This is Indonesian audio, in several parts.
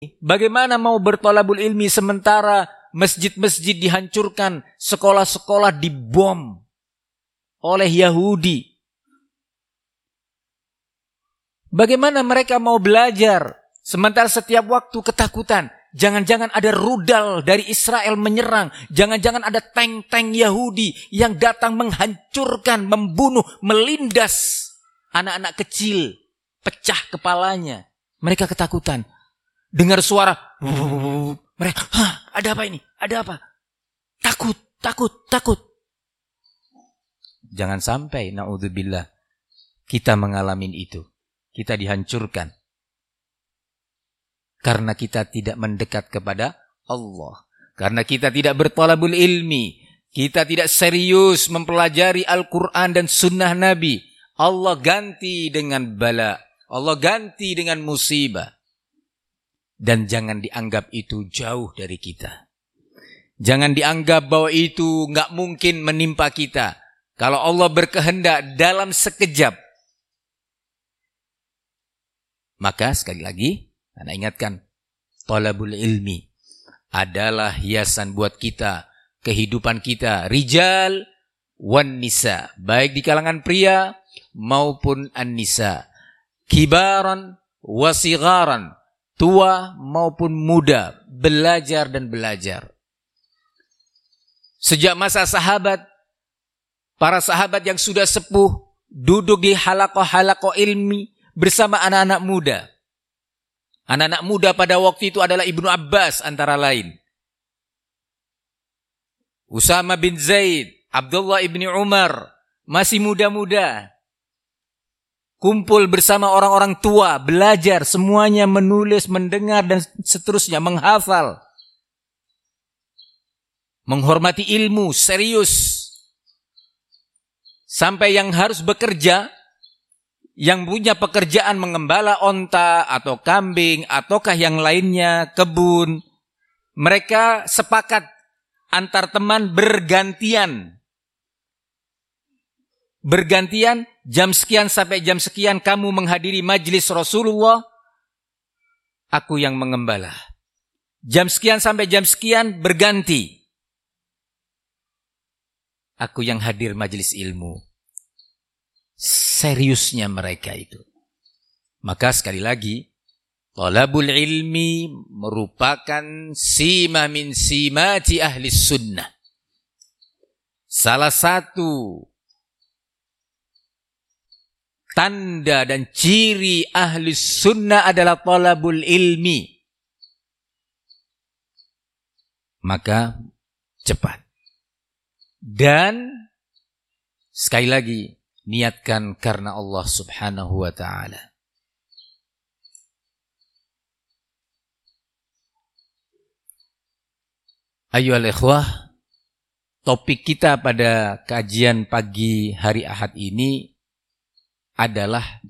Bagaimana mau bertolabul ilmi sementara masjid-masjid dihancurkan, sekolah-sekolah dibom oleh Yahudi? Bagaimana mereka mau belajar sementara setiap waktu ketakutan? Jangan-jangan ada rudal dari Israel menyerang, jangan-jangan ada tank-tank Yahudi yang datang menghancurkan, membunuh, melindas anak-anak kecil, pecah kepalanya. Mereka ketakutan. Dengar suara, mereka, ada apa ini? Ada apa? Takut. Jangan sampai, na'udzubillah, kita mengalami itu. Kita dihancurkan. Karena kita tidak mendekat kepada Allah. Karena kita tidak bertolabul ilmi. Kita tidak serius mempelajari Al-Quran dan Sunnah Nabi. Allah ganti dengan bala. Allah ganti dengan musibah. Dan jangan dianggap itu jauh dari kita. Jangan dianggap bahwa itu nggak mungkin menimpa kita. Kalau Allah berkehendak dalam sekejap. Maka sekali lagi, Anda ingatkan, thalabul ilmi adalah hiasan buat kita, kehidupan kita, rijal wan nisa, baik di kalangan pria maupun an-nisa, kibaran wa sigharan, tua maupun muda, belajar dan belajar. Sejak masa sahabat, para sahabat yang sudah sepuh duduk di halaqah-halaqah ilmi bersama anak-anak muda. Anak-anak muda pada waktu itu adalah Ibnu Abbas antara lain. Usama bin Zaid, Abdullah ibni Umar, masih muda-muda. Kumpul bersama orang-orang tua, belajar, semuanya menulis, mendengar, dan seterusnya, menghafal. Menghormati ilmu, serius. Sampai yang harus bekerja, yang punya pekerjaan mengembala onta, atau kambing, ataukah yang lainnya, kebun. Mereka sepakat antar teman bergantian. Bergantian, jam sekian sampai jam sekian kamu menghadiri majlis Rasulullah, aku yang mengembala. Jam sekian sampai jam sekian berganti, aku yang hadir majlis ilmu. Seriusnya mereka itu. Maka sekali lagi, thalabul ilmi merupakan sima min simati ahli sunnah. Salah satu tanda dan ciri ahli sunnah adalah thalabul ilmi. Maka cepat. Dan sekali lagi, niatkan karena Allah subhanahu wa ta'ala. Ayyuhal ikhwah, topik kita pada kajian pagi hari Ahad ini adalah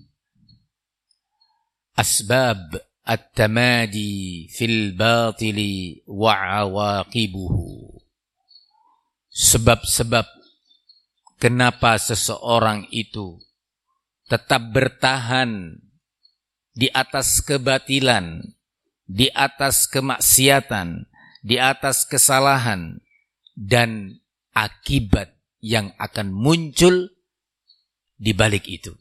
asbab at-tamadi fil batili wa awaqibuhu. Sebab-sebab kenapa seseorang itu tetap bertahan di atas kebatilan, di atas kemaksiatan, di atas kesalahan, dan akibat yang akan muncul di balik itu.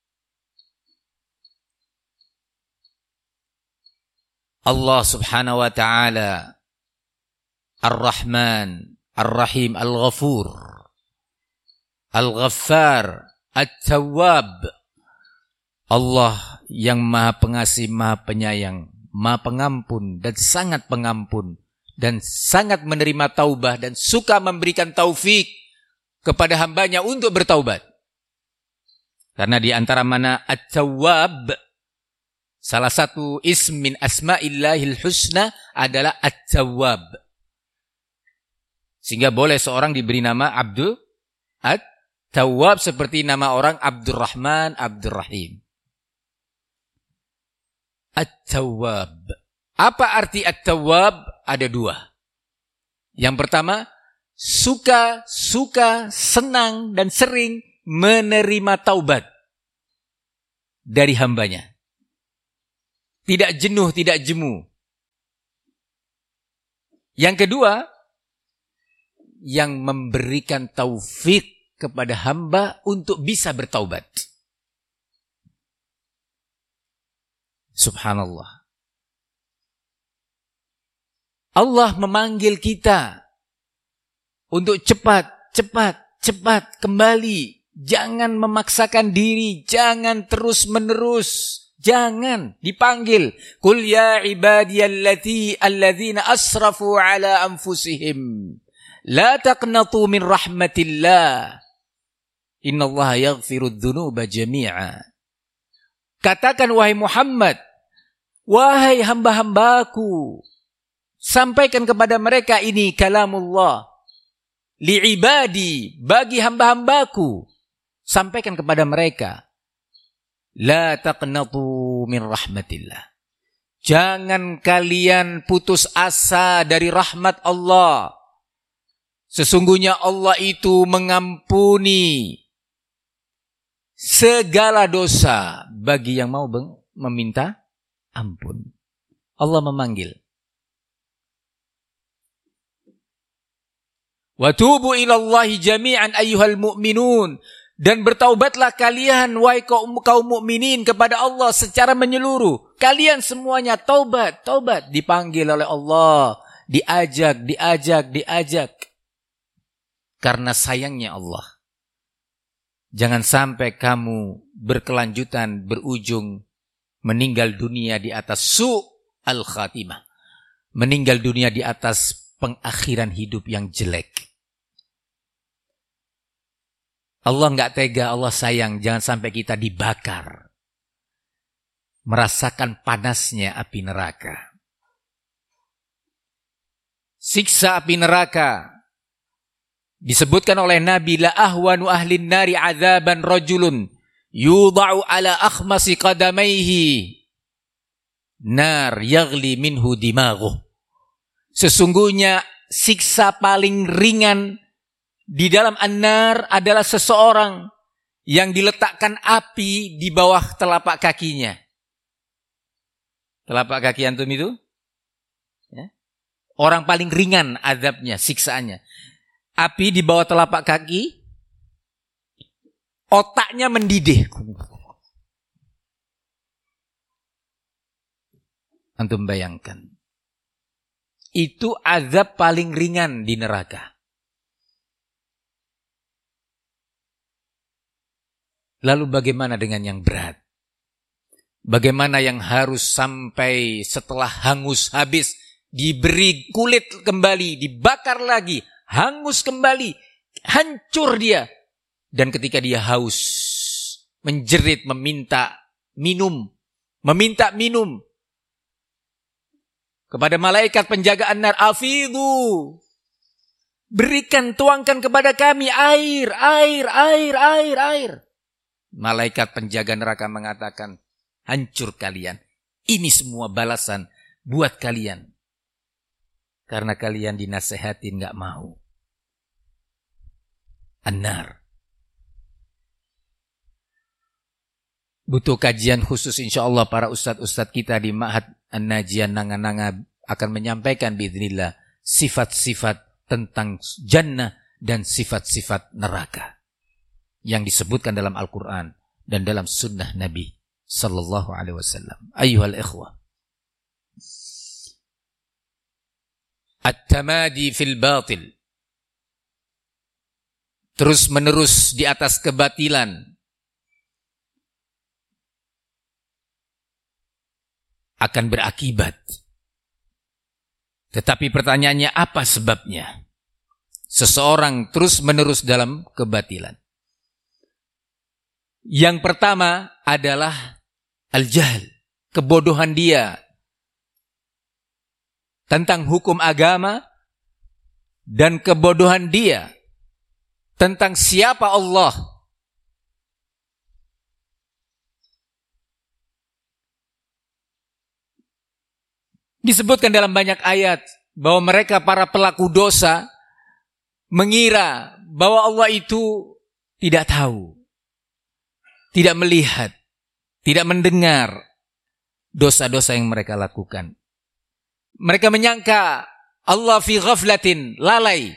Allah subhanahu wa ta'ala Ar-Rahman, Ar-Rahim, Al-Ghafur, Al-Ghaffar, At-Tawwab. Allah yang maha pengasih, maha penyayang, maha pengampun dan sangat pengampun, dan sangat menerima taubah dan suka memberikan taufik kepada hambanya untuk bertaubat. Karena di antara mana At-Tawwab, salah satu ism min asma'illahil husna adalah At-Tawwab. Sehingga boleh seorang diberi nama Abdul At-Tawwab seperti nama orang Abdurrahman, Abdurrahim. At-Tawwab. Apa arti At-Tawwab? Ada dua. Yang pertama, suka, senang dan sering menerima taubat dari hambanya. Tidak jenuh, tidak jemu. Yang kedua, yang memberikan taufik kepada hamba untuk bisa bertaubat. Subhanallah. Allah memanggil kita untuk cepat kembali. Jangan memaksakan diri, jangan terus-menerus. Jangan dipanggil. Qul ya ibadiyalladzina asrafu ala anfusihim. La taqnatu min rahmatillah. Innallaha yaghfirudz dzunuba jami'a. Katakan wahai Muhammad, wahai hamba-hambaku, sampaikan kepada mereka ini kalamullah. Li'ibadi, bagi hamba-hambaku. Sampaikan kepada mereka. La taqnatu min rahmatillah. Jangan kalian putus asa dari rahmat Allah. Sesungguhnya Allah itu mengampuni segala dosa bagi yang mau meminta ampun. Allah memanggil. Wa tubu ilallahi jami'an ayyuhal mu'minun. Dan bertaubatlah kalian wahai kaum mukminin kepada Allah secara menyeluruh. Kalian semuanya taubat. Dipanggil oleh Allah. Diajak. Karena sayangnya Allah. Jangan sampai kamu berkelanjutan, berujung, meninggal dunia di atas su'al khatimah. Meninggal dunia di atas pengakhiran hidup yang jelek. Allah enggak tega, Allah sayang, jangan sampai kita dibakar. Merasakan panasnya api neraka. Siksa api neraka. Disebutkan oleh Nabi, la ahwanu ahlin nari azaban rajulun yudha'u ala akhmasi qadamaihi nar yaghli minhu dimaghuh. Sesungguhnya siksa paling ringan di dalam an-nar adalah seseorang yang diletakkan api di bawah telapak kakinya. Telapak kaki antum itu? Ya. Orang paling ringan azabnya, siksaannya. Api di bawah telapak kaki, otaknya mendidih. Antum bayangkan. Itu azab paling ringan di neraka. Lalu bagaimana dengan yang berat? Bagaimana yang harus sampai setelah hangus habis, diberi kulit kembali, dibakar lagi, hangus kembali, hancur dia. Dan ketika dia haus, menjerit, meminta minum. Kepada malaikat penjaga an-nar, afidhu. Berikan, tuangkan kepada kami air. Malaikat penjaga neraka mengatakan, hancur kalian. Ini semua balasan buat kalian. Karena kalian dinasehatin gak mau. An-nar. Butuh kajian khusus insyaallah para ustadz-ustadz kita di Ma'had An-Najian Nanga-Nanga akan menyampaikan biidznillah sifat-sifat tentang jannah dan sifat-sifat neraka yang disebutkan dalam Al-Quran dan dalam sunnah Nabi sallallahu alaihi wasallam. Ayyuhal ikhwah. At-tamadi fil batil. Terus menerus di atas kebatilan akan berakibat. Tetapi pertanyaannya, apa sebabnya? Seseorang terus menerus dalam kebatilan. Yang pertama adalah al-jahl, kebodohan dia tentang hukum agama dan kebodohan dia tentang siapa Allah. Disebutkan dalam banyak ayat bahwa mereka para pelaku dosa mengira bahwa Allah itu tidak tahu, tidak melihat, tidak mendengar dosa-dosa yang mereka lakukan. Mereka menyangka Allah fi ghaflatin, lalai.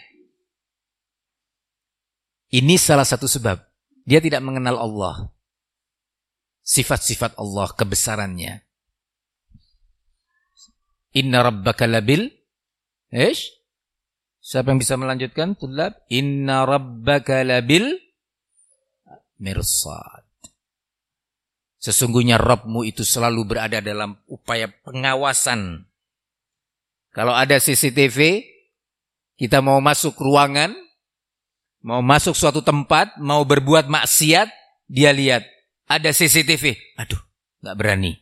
Ini salah satu sebab. Dia tidak mengenal Allah. Sifat-sifat Allah, kebesarannya. Inna rabbaka labil. Siapa yang bisa melanjutkan? Tulab. Inna rabbaka labil mirsad. Sesungguhnya Rabbmu itu selalu berada dalam upaya pengawasan. Kalau ada CCTV, kita mau masuk ruangan, mau masuk suatu tempat, mau berbuat maksiat, dia lihat. Ada CCTV. Aduh, gak berani.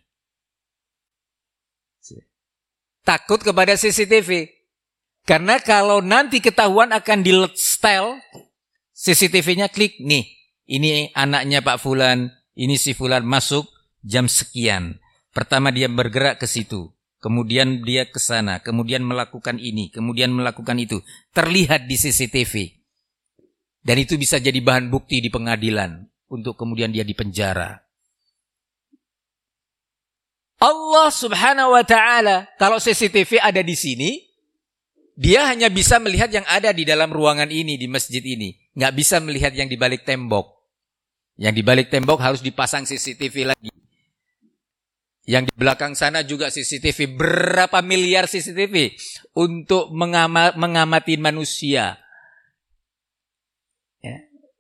Takut kepada CCTV. Karena kalau nanti ketahuan akan di-setel, CCTV-nya klik, nih, ini anaknya Pak Fulan, ini si Fulan masuk jam sekian. Pertama dia bergerak ke situ. Kemudian dia ke sana, kemudian melakukan ini, kemudian melakukan itu. Terlihat di CCTV. Dan itu bisa jadi bahan bukti di pengadilan. Untuk kemudian dia dipenjara. Allah subhanahu wa ta'ala, kalau CCTV ada di sini, dia hanya bisa melihat yang ada di dalam ruangan ini, di masjid ini. Nggak bisa melihat yang di balik tembok. Yang di balik tembok harus dipasang CCTV lagi. Yang di belakang sana juga CCTV. Berapa miliar CCTV untuk mengamati manusia. Ya.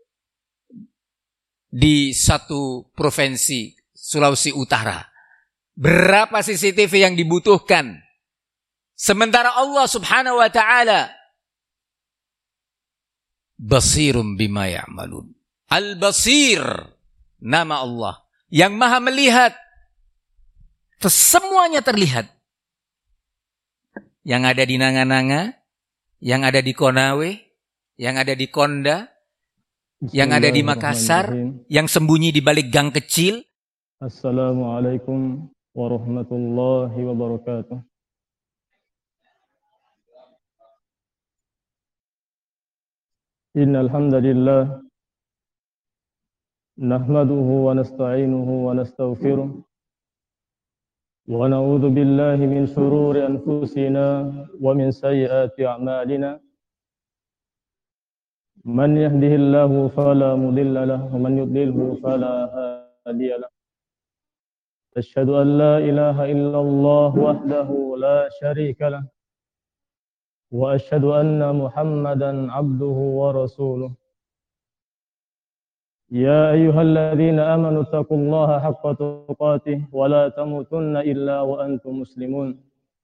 Di satu provinsi Sulawesi Utara. Berapa CCTV yang dibutuhkan. Sementara Allah subhanahu wa ta'ala basirum bima ya'malun. Al-Basir, nama Allah. Yang maha melihat. Semuanya terlihat. Yang ada di Nanga-Nanga, yang ada di Konawe, yang ada di Konda, yang ada di Makassar, yang sembunyi di balik gang kecil. Assalamualaikum warahmatullahi wabarakatuh. Innal hamdalillah nahmaduhu wa nasta'inuhu wa nastaghfiruh. ونعوذ بالله من شرور أنفسنا ومن سيئات أعمالنا من يهده الله فلا مضل له ومن يضلله فلا هادي له أشهد أن لا إله إلا الله وحده لا شريك له وأشهد أن محمدا عبده ورسوله يا أيها الذين آمنوا اتقوا الله حق تقاته ولا تموتن إلا وأنتم مسلمون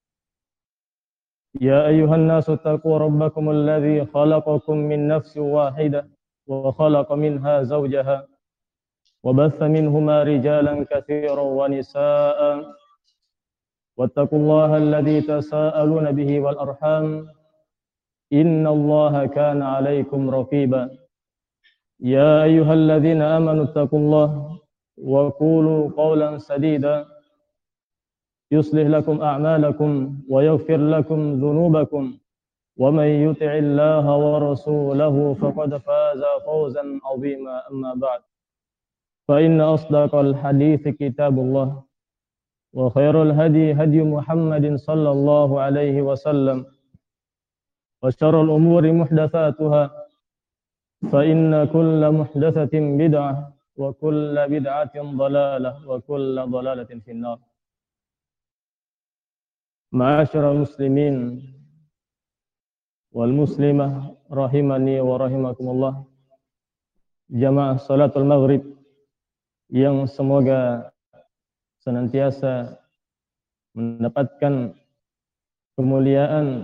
يا أيها الناس اتقوا ربكم الذي خلقكم من نفس واحدة وخلق منها زوجها وبث منهما رجالا كثيرا ونساء واتقوا الله الذي تساءلون به والأرحام إن الله كان عليكم رقيبا يا أيها الذين آمنوا اتقوا الله وقولوا قولا سديدا يصلح لكم أعمالكم ويغفر لكم ذنوبكم ومن يطع الله ورسوله فقد فاز فوزا عظيما أما بعد فإن أصدق الحديث كتاب الله وخير الهدي هدي محمد صلى الله عليه وسلم وشر الأمور محدثاتها فإن كل محدثة بدعة وكل بدعة ضلالة وكل ضلالة في النار. معاشر المسلمين والمسلمة rahimani wa rahimakumullah. Jamaah salatul maghrib yang semoga senantiasa mendapatkan kemuliaan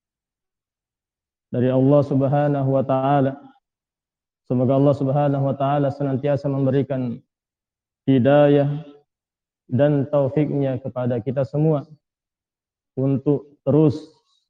dari Allah Subhanahu wa taala. Semoga Allah Subhanahu wa taala senantiasa memberikan hidayah dan taufiknya kepada kita semua untuk terus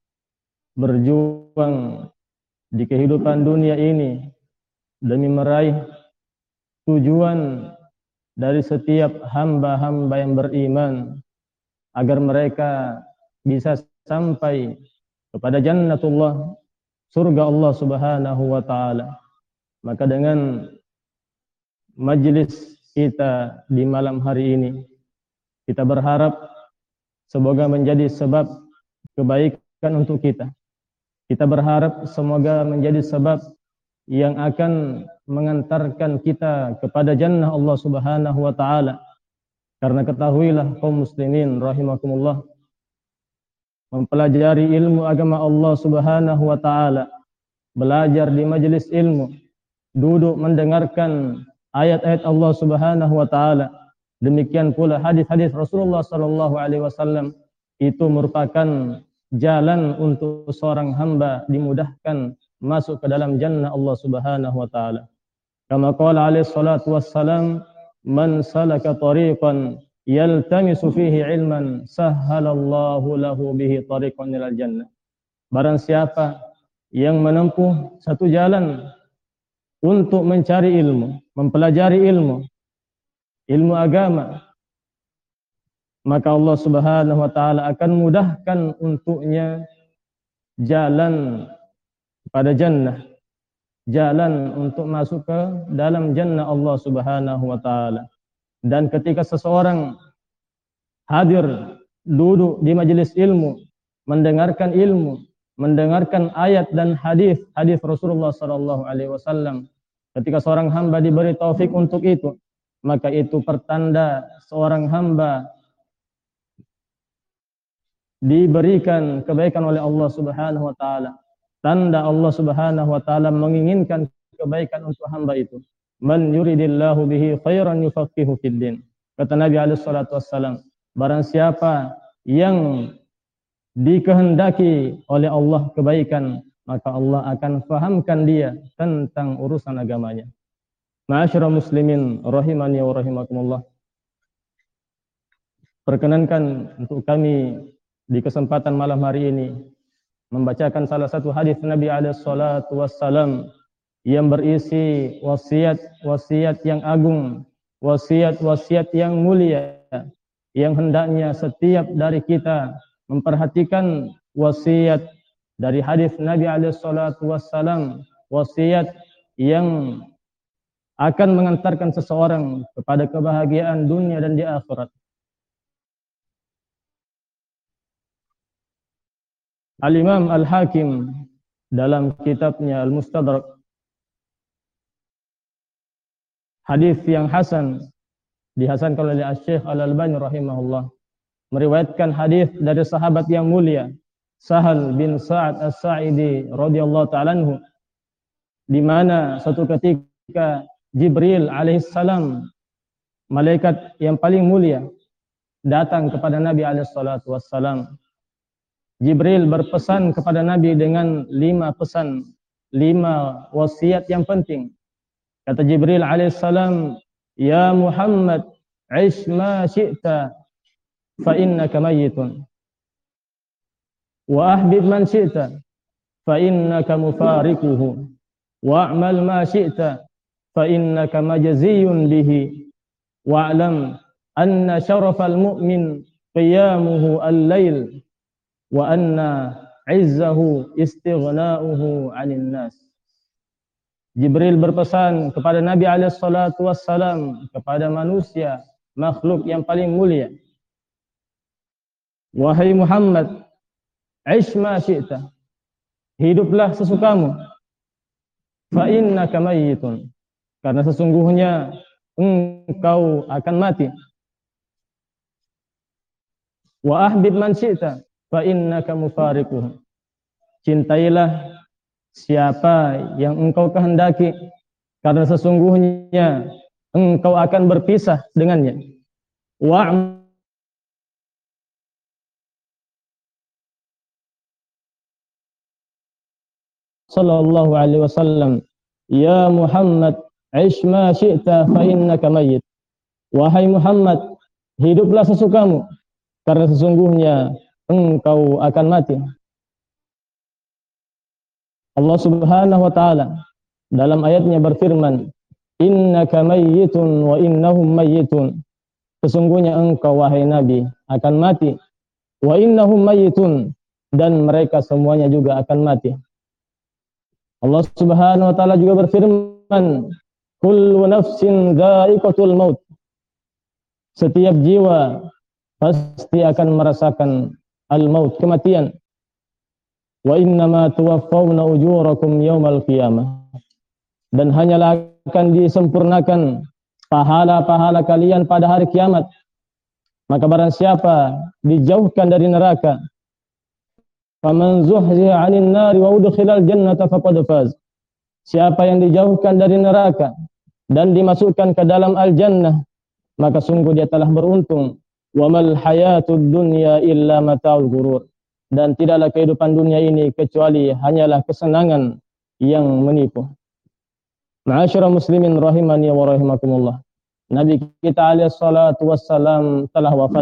berjuang di kehidupan dunia ini demi meraih tujuan dari setiap hamba-hamba yang beriman agar mereka bisa sampai kepada jannatullah, surga Allah Subhanahu wa taala. Maka dengan majelis kita di malam hari ini, kita berharap semoga menjadi sebab kebaikan untuk kita. Kita berharap semoga menjadi sebab yang akan mengantarkan kita kepada jannah Allah Subhanahu wa taala. Karena ketahuilah kaum muslimin rahimakumullah, mempelajari ilmu agama Allah Subhanahu wa taala, belajar di majelis ilmu, duduk mendengarkan ayat-ayat Allah Subhanahu wa taala, demikian pula hadis-hadis Rasulullah sallallahu alaihi wasallam, itu merupakan jalan untuk seorang hamba dimudahkan masuk ke dalam jannah Allah Subhanahu wa taala. Kama qala alaihi salatu wassalam, man salaka tariqan yaltamisu fihi ilman sahhalallahu lahu bihi tariqan ilal jannah. Barang siapa yang menempuh satu jalan untuk mencari ilmu, mempelajari ilmu agama, maka Allah Subhanahu wa taala akan mudahkan untuknya jalan pada jannah, jalan untuk masuk ke dalam jannah Allah Subhanahu wa taala. Dan ketika seseorang hadir duduk di majelis ilmu, mendengarkan ilmu, mendengarkan ayat dan hadis Rasulullah sallallahu alaihi wasallam, ketika seorang hamba diberi taufik untuk itu, maka itu pertanda seorang hamba diberikan kebaikan oleh Allah Subhanahu wa taala. Tanda Allah Subhanahu wa taala menginginkan kebaikan untuk hamba itu. Man yuridillahu bihi khairan yufaqihu fid din. Kata Nabi alaihi salatu wassalam, barang siapa yang dikehendaki oleh Allah kebaikan, maka Allah akan fahamkan dia tentang urusan agamanya. Ma'asyiral muslimin rahimani wa rahimakumullah. Perkenankan untuk kami di kesempatan malam hari ini membacakan salah satu hadis Nabi alaihi salatu wassalam yang berisi wasiat yang agung, wasiat yang mulia, yang hendaknya setiap dari kita memperhatikan wasiat dari hadis Nabi alaihi salatu wassalam, wasiat yang akan mengantarkan seseorang kepada kebahagiaan dunia dan di akhirat. Al-Imam Al-Hakim dalam kitabnya Al-Mustadrak, hadis yang hasan, dihasankan oleh Asy-Syaikh Al-Albani rahimahullah, meriwayatkan hadis dari sahabat yang mulia Sahal bin Sa'ad As-Sa'idi radhiyallahu ta'ala anhu, di mana suatu ketika Jibril alaihissalam, malaikat yang paling mulia, datang kepada Nabi alaihi salatu wassalam. Jibril berpesan kepada Nabi dengan 5 pesan, 5 wasiat yang penting. Kata Jibril alaihissalam, ya Muhammad, ish ma syi'ta fa innaka mayyitun, wa ahbib man syi'ta fa innaka mufariquhu, wa'mal ma syi'ta fa innaka majziyun bihi, wa'lam anna syarafal mu'min qiyamuhu al-lail, wa anna izzahu istighna'uhu 'anil nas. Jibril berpesan kepada Nabi alaihi salatu wassalam, kepada manusia, makhluk yang paling mulia, wahai Muhammad, ish ma syi'ta, hiduplah sesukamu, fa innaka mayyitun, karena sesungguhnya engkau akan mati. Wa ahbib man syi'ta fa innaka mufariquh, cintailah siapa yang engkau kehendaki, karena sesungguhnya engkau akan berpisah dengannya. Wa sallallahu alaihi wasallam, ya Muhammad, ish ma syi'ta fa innaka mayyit, wahai Muhammad, hiduplah sesukamu, karena sesungguhnya engkau akan mati. Allah Subhanahu wa taala dalam ayatnya berfirman, innaka mayyitun wa innahum mayyitun, sesungguhnya engkau wahai Nabi akan mati, wa innahum mayyitun, dan mereka semuanya juga akan mati. Allah Subhanahu wa taala juga berfirman, kullu nafsin dha'iqatul maut, setiap jiwa pasti akan merasakan al-maut, kematian. wa innama tuwaffawna ujurakum yaumal qiyamah. Dan hanyalah akan disempurnakan pahala-pahala kalian pada hari kiamat. Maka barang siapa dijauhkan dari neraka, faman zuhziha 'anil nari wa udkhilal jannata faqad faz. Siapa yang dijauhkan dari neraka dan dimasukkan ke dalam al-jannah, maka sungguh dia telah beruntung. Wa mal hayatud dunya illa mata'ul ghurur. Dan tidaklah kehidupan dunia ini kecuali hanyalah kesenangan yang menipu. Ma'asyiral muslimin rahimani wa rahimakumullah. Nabi kita alaihi salatu wassalam telah wafat.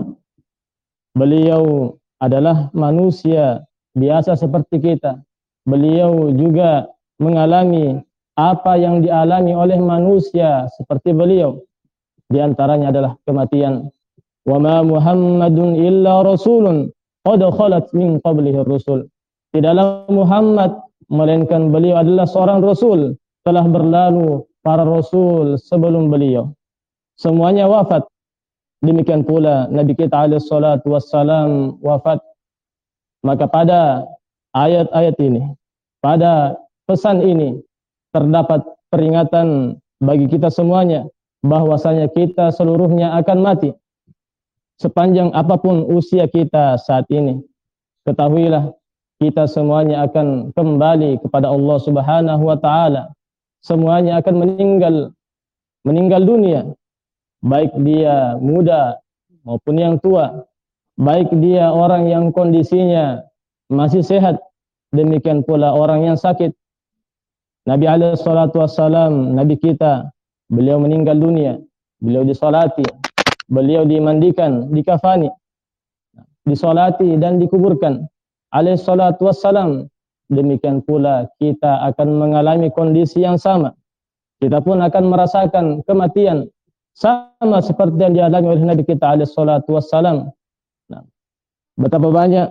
Beliau adalah manusia biasa seperti kita. Beliau juga mengalami apa yang dialami oleh manusia seperti beliau. Di antaranya adalah kematian. Wa ma Muhammadun illa rasulun qad khalat min qablihi rusul. Tidaklah Muhammad melainkan beliau adalah seorang rasul, telah berlalu para rasul sebelum beliau. Semuanya wafat. Demikian pula Nabi kita alaihi salatu wassalam wafat. Maka pada ayat-ayat ini, pada pesan ini terdapat peringatan bagi kita semuanya bahwasanya kita seluruhnya akan mati. Sepanjang apapun usia kita saat ini, ketahuilah kita semuanya akan kembali kepada Allah Subhanahu wa taala. Semuanya akan meninggal dunia. Baik dia muda maupun yang tua, baik dia orang yang kondisinya masih sehat, demikian pula orang yang sakit. Nabi alaihi salatu wassalam, Nabi kita, beliau meninggal dunia, beliau disolati, beliau dimandikan, dikafani, disolati dan dikuburkan alaihi salatu wassalam. Demikian pula kita akan mengalami kondisi yang sama. Kita pun akan merasakan kematian sama seperti yang dialami oleh Nabi kita alaihi salatu wassalam. Nah, betapa banyak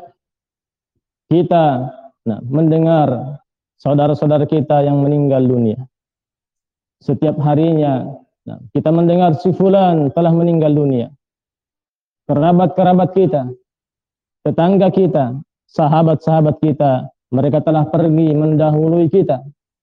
kita mendengar saudara-saudara kita yang meninggal dunia. Setiap harinya kita mendengar si fulan telah meninggal dunia. Kerabat-kerabat kita, tetangga kita, sahabat-sahabat kita, mereka telah pergi mendahului kita.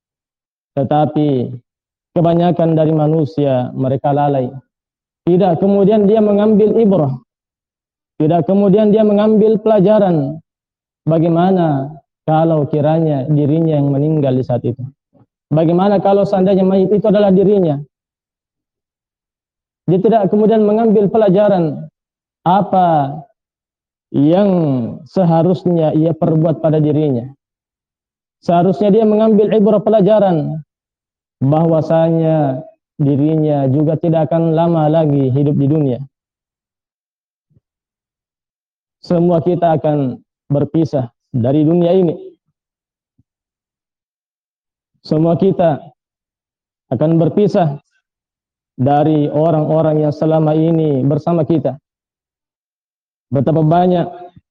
Tetapi kebanyakan dari manusia mereka lalai. Tidak kemudian dia mengambil ibrah. Tidak kemudian dia mengambil pelajaran. Bagaimana kalau kiranya dirinya yang meninggal di saat itu? Bagaimana kalau seandainya mayit itu adalah dirinya? Dia tidak kemudian mengambil pelajaran apa yang seharusnya ia perbuat pada dirinya. Seharusnya dia mengambil ibrah pelajaran bahwasanya dirinya juga tidak akan lama lagi hidup di dunia. Semua kita akan berpisah dari dunia ini. Semua kita akan berpisah dari orang-orang yang selama ini bersama kita. Betapa banyak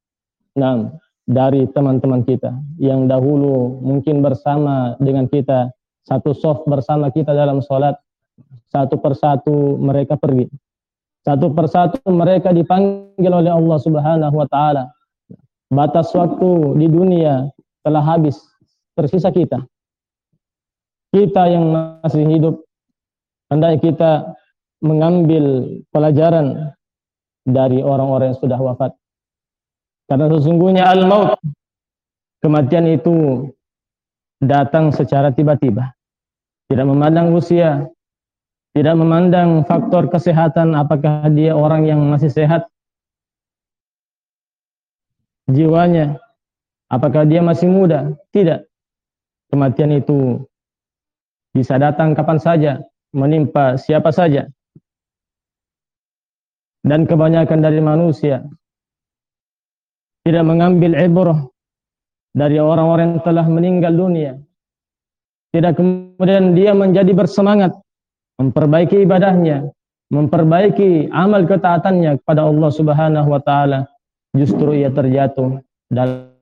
dari teman-teman kita yang dahulu mungkin bersama dengan kita, satu shaf bersama kita dalam sholat, satu persatu mereka pergi. Satu persatu mereka dipanggil oleh Allah Subhanahu wa taala. Batas waktu di dunia telah habis, tersisa kita. Kita yang masih hidup, hendaknya kita mengambil pelajaran dari orang-orang yang sudah wafat. Karena sesungguhnya al-maut, kematian itu datang secara tiba-tiba. Tidak memandang usia, tidak memandang faktor kesehatan, apakah dia orang yang masih sehat, jiwanya, apakah dia masih muda. Tidak. Kematian itu bisa datang kapan saja, menimpa siapa saja. Dan kebanyakan dari manusia tidak mengambil ibrah dari orang-orang yang telah meninggal dunia. Tidak kemudian dia menjadi bersemangat memperbaiki ibadahnya, memperbaiki amal ketaatannya kepada Allah Subhanahu wa taala. Justru ia terjatuh dalam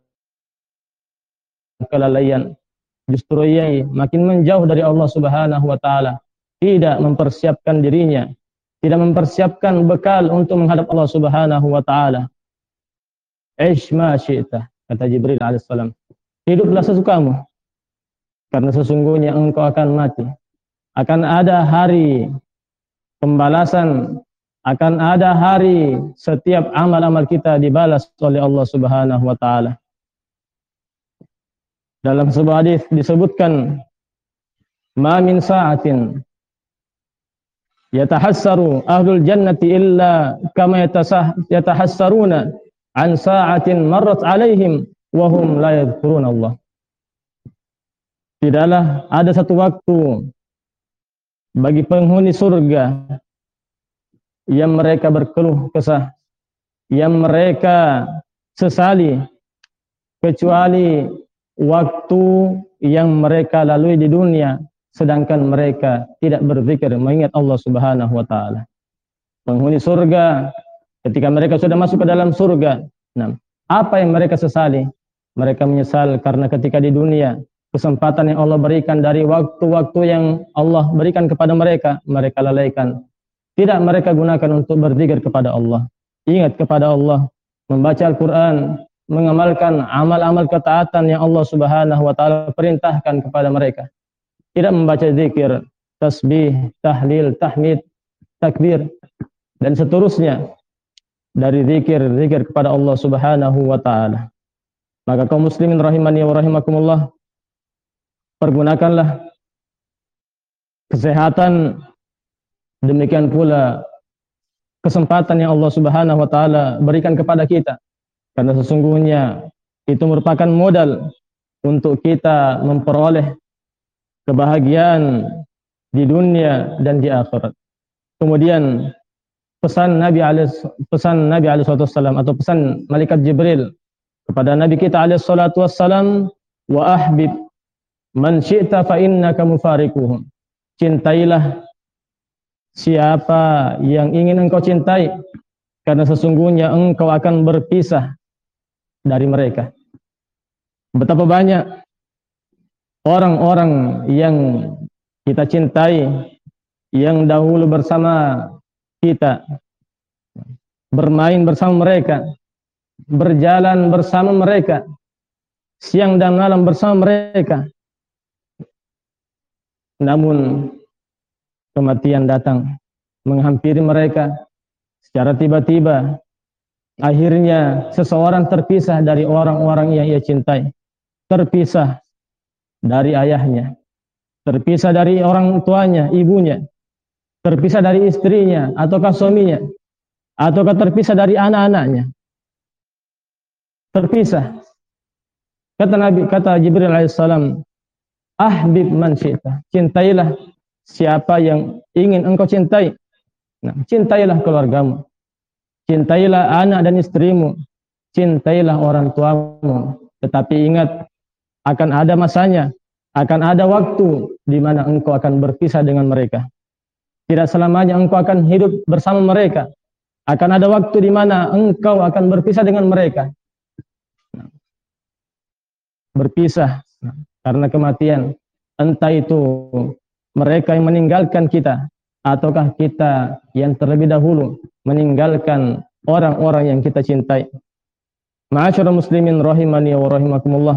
kelalaian. Justru ia makin menjauh dari Allah Subhanahu wa taala. Tidak mempersiapkan dirinya, tidak mempersiapkan bekal untuk menghadap Allah Subhanahu wa taala. Aish ma syi'ta, kata Jibril alaihissalam. hiduplah sesukamu, karena sesungguhnya engkau akan mati. Akan ada hari pembalasan, akan ada hari setiap amal-amal kita dibalas oleh Allah Subhanahu wa taala. Dalam sebuah hadis disebutkan, "Ma min sa'atin yatahassaru ahlul jannati illa kama yatahassaruna an sa'atin marrat alaihim wa hum la yadhkuruna Allah." Tidaklah ada satu waktu bagi penghuni surga yang mereka berkeluh kesah, yang mereka sesali, kecuali waktu yang mereka lalui di dunia, sedangkan mereka tidak berzikir mengingat Allah Subhanahu wa taala. Penghuni surga ketika mereka sudah masuk ke dalam surga, nah, apa yang mereka sesali? Mereka menyesal karena ketika di dunia kesempatan yang Allah berikan dari waktu-waktu yang Allah berikan kepada mereka, mereka lalaikan. Tidak mereka gunakan untuk berzikir kepada Allah, ingat kepada Allah, membaca Al-Quran, mengamalkan amal-amal ketaatan yang Allah Subhanahu wa taala perintahkan kepada mereka. Tidak membaca zikir, tasbih, tahlil, tahmid, takbir dan seterusnya dari zikir kepada Allah Subhanahu wa taala. Maka kaum muslimin rahimani wa rahimakumullah, pergunakanlah kesehatan, demikian pula kesempatan yang Allah Subhanahu wa taala berikan kepada kita. Karena sesungguhnya itu merupakan modal untuk kita memperoleh kebahagiaan di dunia dan di akhirat. Kemudian pesan Nabi alaihi wasallam atau pesan malaikat Jibril kepada Nabi kita alaihi salatu wassalam, wa ahbib man syi'ta fa innaka mufariquhum. Cintailah siapa yang ingin engkau cintai, karena sesungguhnya engkau akan berpisah dari mereka. Betapa banyak orang-orang yang kita cintai, yang dahulu bersama kita, bermain bersama mereka, berjalan bersama mereka, siang dan malam bersama mereka. Namun kematian datang menghampiri mereka secara tiba-tiba. Akhirnya seseorang terpisah dari orang-orang yang ia cintai, terpisah dari ayahnya, terpisah dari orang tuanya, ibunya, terpisah dari istrinya ataukah suaminya, ataukah terpisah dari anak-anaknya. Terpisah. Kata Jibril alaihissalam, ahbib man syi'ta, cintailah siapa yang ingin engkau cintai. Nah, cintailah keluargamu, cintailah anak dan istrimu, cintailah orang tuamu. Tetapi ingat, akan ada masanya, akan ada waktu di mana engkau akan berpisah dengan mereka. Tidak selamanya engkau akan hidup bersama mereka. Akan ada waktu di mana engkau akan berpisah dengan mereka. Berpisah karena kematian. Entah itu mereka yang meninggalkan kita, ataukah kita yang terlebih dahulu meninggalkan orang-orang yang kita cintai. Ma'asyiral muslimin rahimani wa rahimakumullah.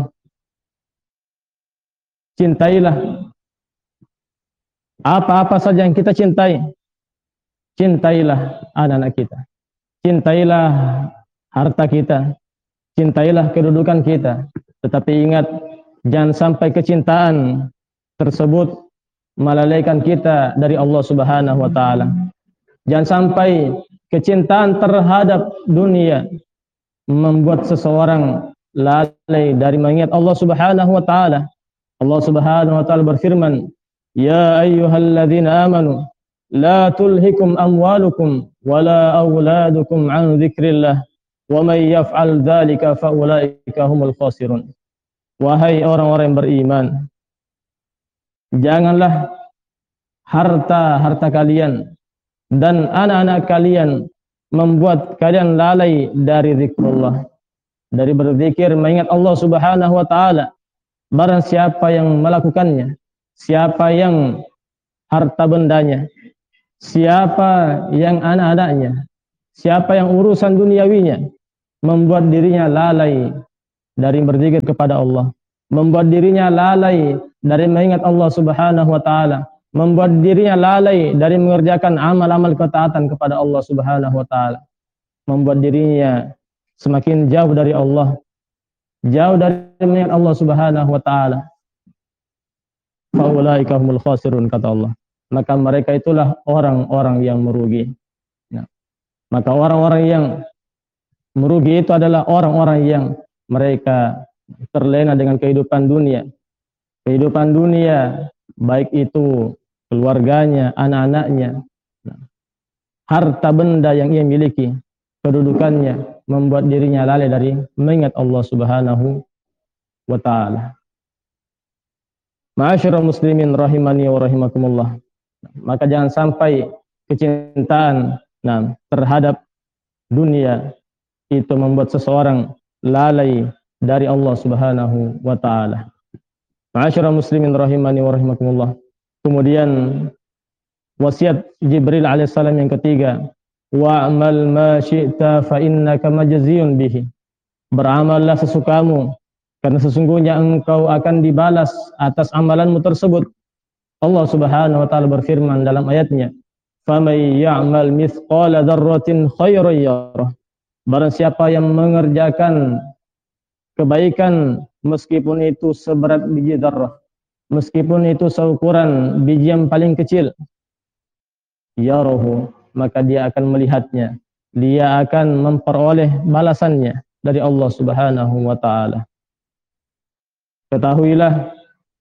Cintailah apa-apa saja yang kita cintai. Cintailah anak-anak kita, cintailah harta kita, cintailah kedudukan kita. Tetapi ingat, jangan sampai kecintaan tersebut melalaikan kita dari Allah Subhanahu wa taala. Jangan sampai kecintaan terhadap dunia membuat seseorang lalai dari mengingat Allah Subhanahu wa taala. Allah Subhanahu wa taala berfirman, "Ya ayyuhalladzina amanu la tulhikum amwalukum wala auladukum an dzikrillah wa may yaf'al dzalika fa ulaika humul khasirun." Wahai orang-orang yang beriman, janganlah harta kalian dan anak-anak kalian membuat kalian lalai dari zikrullah, dari berzikir mengingat Allah Subhanahu wa taala. Barang siapa yang melakukannya, siapa yang harta bendanya, siapa yang anak-anaknya, siapa yang urusan duniawinya membuat dirinya lalai dari berzikir kepada Allah, membuat dirinya lalai dari mengingat Allah Subhanahu wa taala, membuat dirinya lalai dari mengerjakan amal-amal ketaatan kepada Allah Subhanahu wa taala, membuat dirinya semakin jauh dari Allah, jauh dari mengingat Allah Subhanahu wa taala. Faulaika humul khasirun, kata Allah. Maka mereka itulah orang-orang yang merugi. Nah, maka orang-orang yang merugi itu adalah orang-orang yang mereka terlena dengan kehidupan dunia. Kehidupan dunia, baik itu keluarganya, anak-anaknya, harta benda yang ia miliki, kedudukannya, membuat dirinya lalai dari mengingat Allah Subhanahu wa ta'ala. Ma'asyiral muslimin rahimani wa rahimakumullah. Maka jangan sampai kecintaan terhadap dunia itu membuat seseorang lalai dari Allah Subhanahu wa ta'ala. Ma'asyiral muslimin rahimani wa rahimakumullah. Kemudian wasiat Jibril alaihissalam yang ketiga, wa'amal ma syi'ta fa innaka majziyun bihi. Beramallah sesukamu, karena sesungguhnya engkau akan dibalas atas amalanmu tersebut. Allah Subhanahu wa taala berfirman dalam ayatnya, "Faman ya'mal mithqala dzarratin khairan yarah." Barang siapa yang mengerjakan kebaikan meskipun itu seberat biji dzarrah, meskipun itu seukuran biji yang paling kecil, yarahu, maka dia akan melihatnya, dia akan memperoleh balasannya dari Allah Subhanahu wa taala. Ketahuilah,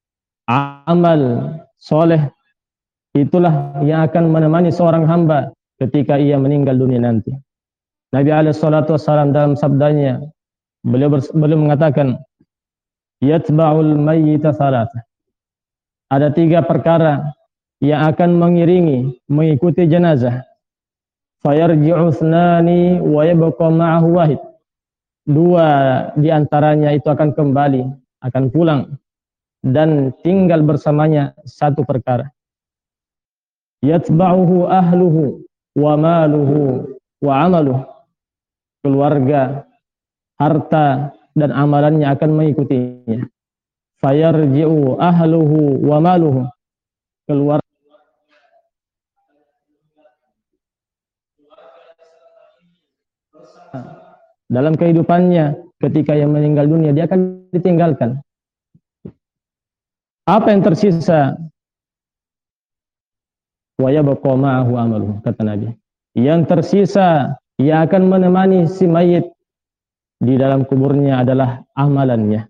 amal soleh itulah yang akan menemani seorang hamba ketika ia meninggal dunia nanti. Nabi SAW dalam sabdanya, beliau mengatakan, yatba'ul mayyita thalatha. Ada 3 perkara yang akan mengikuti jenazah. Fayarji'u thnani wa yabqa ma'ahu wahid. 2 di antaranya itu akan kembali, akan pulang, dan tinggal bersamanya 1 perkara. Yatba'uhu ahluhu wa maluhu wa amaluhu. Keluarga, harta, dan amalannya akan mengikutinya. Fayarji'u ahluhu wa maluhu. Keluarga dalam kehidupannya ketika ia meninggal dunia, dia akan ditinggalkan. Apa yang tersisa? Wa yabqa ma'ahu amaluhu, kata Nabi. Yang tersisa yang akan menemani si mayit di dalam kuburnya adalah amalannya.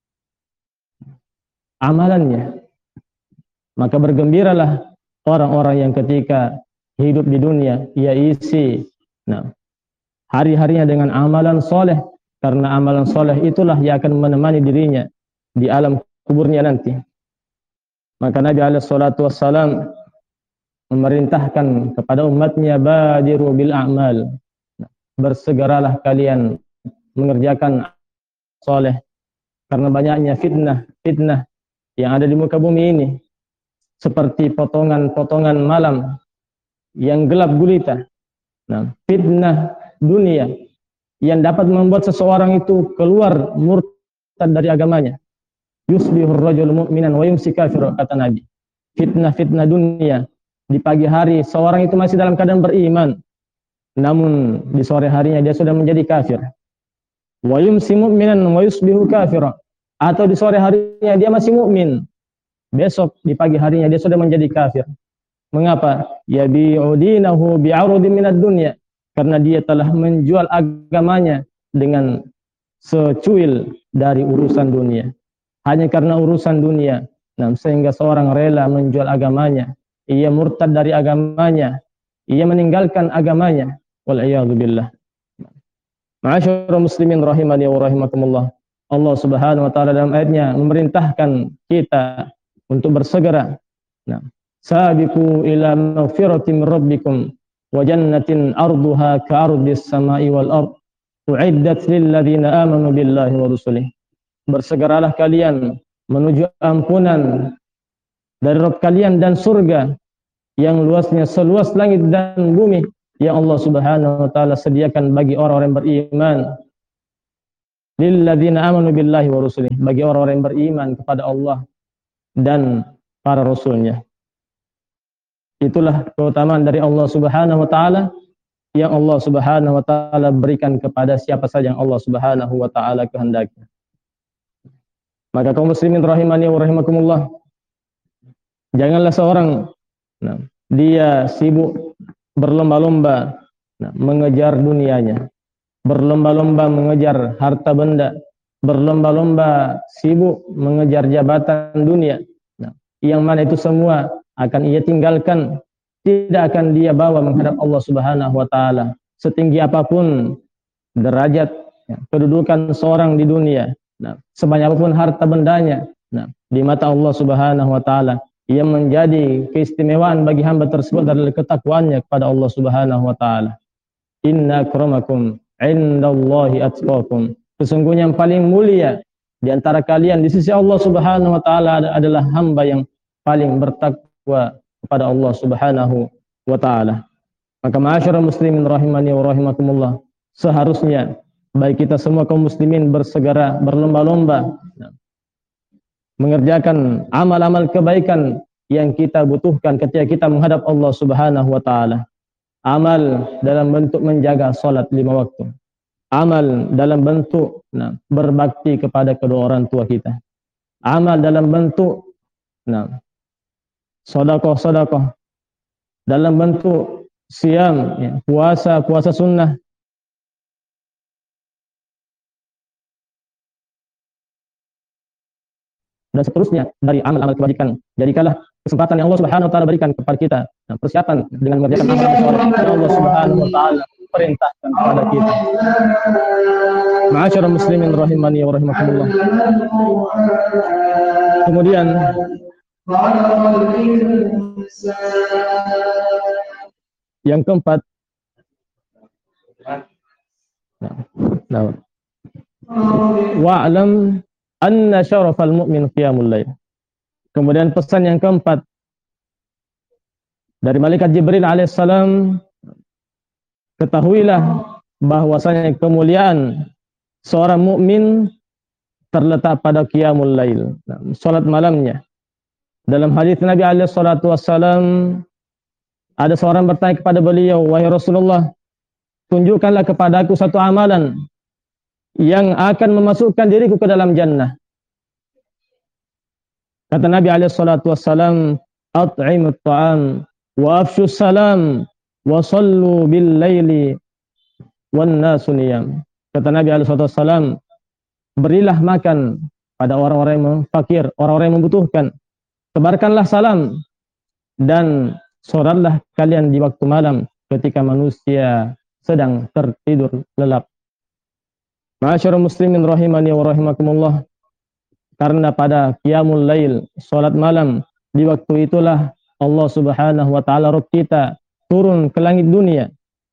Amalannya. Maka bergembiralah orang-orang yang ketika hidup di dunia ia isi hari-harinya dengan amalan soleh, karena amalan soleh itulah yang akan menemani dirinya di alam kuburnya nanti. Maka Nabi SAW memerintahkan kepada umatnya, badiru bil a'mal, bersegeralah kalian mengerjakan soleh, karena banyaknya fitnah yang ada di muka bumi ini, seperti potongan-potongan malam yang gelap gulita. Fitnah dunia yang dapat membuat seseorang itu keluar murtad dari agamanya. Yusbihur rajul mu'minan wa yumsi kafir, kata Nabi. Fitnah dunia, di pagi hari seorang itu masih dalam keadaan beriman, namun di sore harinya dia sudah menjadi kafir. Wa yumsi mu'minan wa yusbihu kafir, atau di sore harinya dia masih mukmin, besok di pagi harinya dia sudah menjadi kafir. Mengapa? Yabi'u dinahu bi'arudin minad dunya, karena dia telah menjual agamanya dengan secuil dari urusan dunia. Hanya karena urusan dunia, sehingga seorang rela menjual agamanya, ia murtad dari agamanya, ia meninggalkan agamanya. Wal'iyadu billah. Ma'asyiral muslimin rahimani wa rahimakumullah. Allah Subhanahu wa taala dalam ayatnya memerintahkan kita untuk bersegera. Sabiqu ila maghfiratin min rabbikum wa jannatin arduha ka'ardis samai wal ard u'iddat lil ladzina amanu billahi wa rusulih. Bersegeralah kalian menuju ampunan dari Rabb kalian dan surga yang luasnya seluas langit dan bumi yang Allah Subhanahu wa taala sediakan bagi orang-orang yang beriman lilladzina amanu billahi wa rusulih, bagi orang-orang yang beriman kepada Allah dan para rasulnya. Itulah keutamaan dari Allah Subhanahu wa taala yang Allah Subhanahu wa taala berikan kepada siapa saja yang Allah Subhanahu wa taala kehendaki. Maka kaum muslimin rahimani wa rahimakumullah, janganlah seorang dia sibuk berlomba-lomba mengejar dunianya, berlomba-lomba mengejar harta benda, berlomba-lomba sibuk mengejar jabatan dunia, yang mana itu semua akan ia tinggalkan, tidak akan dia bawa menghadap Allah Subhanahu wa taala. Setinggi apapun derajat kedudukan seorang di dunia, sebanyak apapun harta bendanya, di mata Allah Subhanahu wa taala ia menjadi keistimewaan bagi hamba tersebut adalah ketakwaannya kepada Allah Subhanahu wa taala. Inna akramakum indallahi atqakum. Sesungguhnya yang paling mulia di antara kalian di sisi Allah Subhanahu wa taala adalah hamba yang paling bertakwa kepada Allah Subhanahu wa taala. Maka ma'asyiral muslimin rahimani wa rahimakumullah, seharusnya baik kita semua kaum muslimin bersegera berlomba-lomba mengerjakan amal-amal kebaikan yang kita butuhkan ketika kita menghadap Allah Subhanahu wa taala. Amal dalam bentuk menjaga salat 5 waktu. Amal dalam bentuk berbakti kepada kedua orang tua kita. Amal dalam bentuk sedekah. Dalam bentuk siam, puasa sunnah. Dan seterusnya dari amal-amal kebajikan. Jadikanlah kesempatan yang Allah Subhanahu wa taala berikan kepada kita, persiapan dengan mengerjakan amal yang Allah Subhanahu wa taala perintahkan kepada kita. Ma'asyiral muslimin rahimani wa rahimakumullah. Kemudian yang keempat, wa'lam anna syarafal mu'min qiyamul lail. Kemudian pesan yang keempat dari malaikat Jibril alaihissalam, ketahuilah bahwasanya kemuliaan seorang mukmin terletak pada qiyamul lail, salat malamnya. Dalam hadis Nabi alaihissalatu wassalam, ada seorang bertanya kepada beliau, wahai Rasulullah, tunjukkanlah kepadaku satu amalan yang akan memasukkan diriku ke dalam jannah. Kata Nabi alaihissalatu wassalam, at'imut ta'am wa afshus salam wa sallu bil laili wan nasu niyam. Kata Nabi alaihissalatu wassalam, berilah makan pada orang-orang yang fakir, orang-orang yang membutuhkan. Tebarkanlah salam dan salatlah kalian di waktu malam ketika manusia sedang tertidur lelap. Ma'asyiral muslimin rahimani wa rahimakumullah, karena pada qiyamul lail, salat malam, di waktu itulah Allah Subhanahu wa taala roh kita turun ke langit dunia.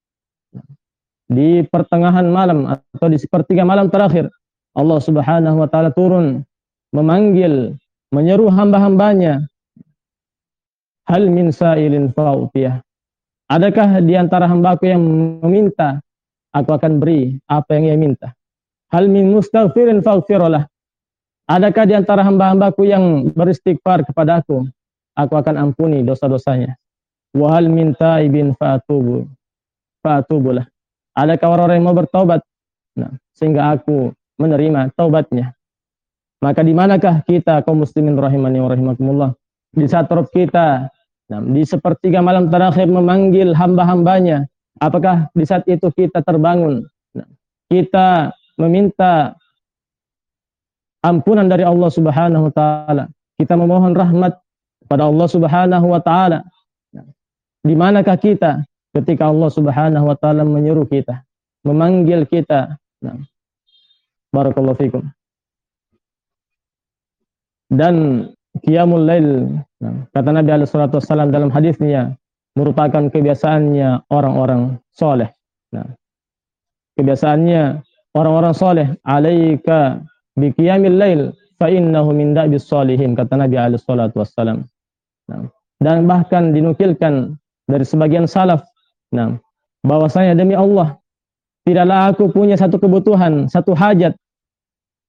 Di pertengahan malam atau di sepertiga malam terakhir, Allah Subhanahu wa taala turun memanggil, menyeru hamba-hambanya, hal min sa'ilin fa'utiyah. Adakah di antara hambaku yang meminta, aku akan beri apa yang ia minta. Hal min mustaghfirin faghfirlah. Adakah di antara hamba-hambaku yang beristighfar kepadaku, aku akan ampuni dosa-dosanya. Wa hal min taibin fa'atubulah. Adakah orang-orang yang mau bertaubat, sehingga aku menerima taubatnya. Maka di manakah kita kaum muslimin rahimani wa rahimakumullah, di saat Rabb kita di sepertiga malam terakhir memanggil hamba-hambanya, apakah di saat itu kita terbangun, kita meminta ampunan dari Allah Subhanahu wa taala, kita memohon rahmat kepada Allah Subhanahu wa taala? Di manakah kita ketika Allah Subhanahu wa taala menyeru kita, memanggil kita? Barakallahu fikum. Dan qiyamul lail, kata Nabi alaihi salatu wasallam dalam hadisnya, merupakan kebiasaannya orang-orang soleh. Kebiasaannya orang-orang soleh. Alaika bi qiyamil lail fa innahu min da'bis sholihin, kata Nabi alaihi salatu wasallam. Dan bahkan dinukilkan dari sebagian salaf, bahwasanya demi Allah, tidaklah aku punya satu kebutuhan, satu hajat